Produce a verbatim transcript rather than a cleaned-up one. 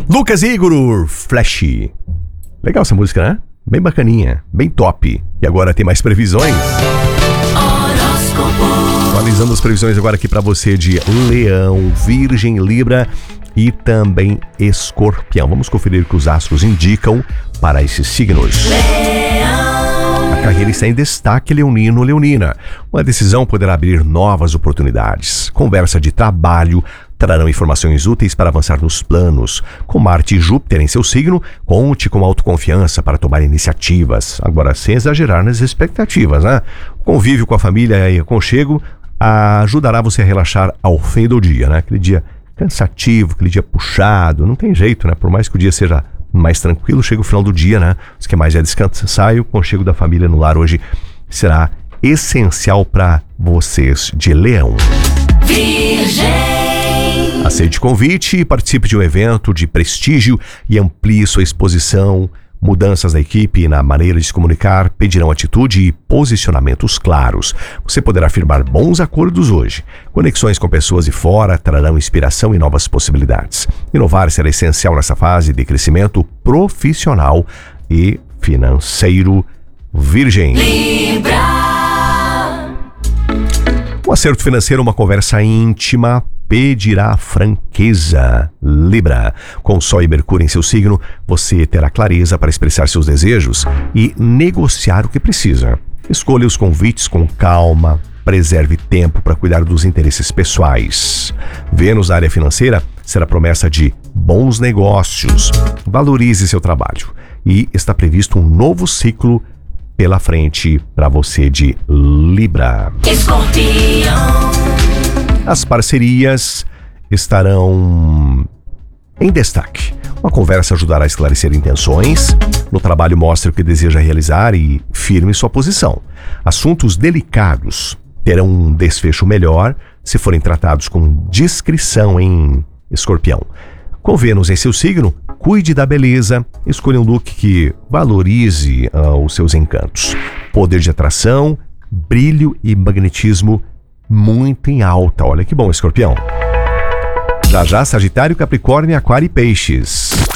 Lucas e Igor, Flash. Legal essa música, né? Bem bacaninha, bem top. E agora tem mais previsões. Atualizando as previsões agora aqui pra você de Leão, Virgem, Libra e também Escorpião. Vamos conferir o que os astros indicam para esses signos. Leão. A carreira está em destaque, leonino, leonina. Uma decisão poderá abrir novas oportunidades. Conversa de trabalho trarão informações úteis para avançar nos planos. Com Marte e Júpiter em seu signo, conte com autoconfiança para tomar iniciativas. Agora, sem exagerar nas expectativas, né? O convívio com a família e aconchego ajudará você a relaxar ao fim do dia, né? Aquele dia cansativo, aquele dia puxado, não tem jeito, né? Por mais que o dia seja mais tranquilo, chega o final do dia, né? Os que mais é descansar e o conchego da família no lar hoje será essencial para vocês de Leão. Virgem. Aceite o convite e participe de um evento de prestígio e amplie sua exposição. Mudanças na equipe e na maneira de se comunicar pedirão atitude e posicionamentos claros. Você poderá firmar bons acordos hoje. Conexões com pessoas de fora trarão inspiração e novas possibilidades. Inovar será essencial nessa fase de crescimento profissional e financeiro. Virgem. Libra. Um acerto financeiro, uma conversa íntima, pedirá franqueza. Libra. Com Sol e Mercúrio em seu signo, você terá clareza para expressar seus desejos e negociar o que precisa. Escolha os convites com calma, preserve tempo para cuidar dos interesses pessoais. Vênus na área financeira será promessa de bons negócios. Valorize seu trabalho e está previsto um novo ciclo pela frente para você de Libra. Escorpião. As parcerias estarão em destaque. Uma conversa ajudará a esclarecer intenções. No trabalho, mostre o que deseja realizar e firme sua posição. Assuntos delicados terão um desfecho melhor se forem tratados com discrição em Escorpião. Com Vênus em seu signo, cuide da beleza. Escolha um look que valorize uh, os seus encantos. Poder de atração, brilho e magnetismo muito em alta. Olha que bom, Escorpião. Já já, Sagitário, Capricórnio, Aquário e Peixes.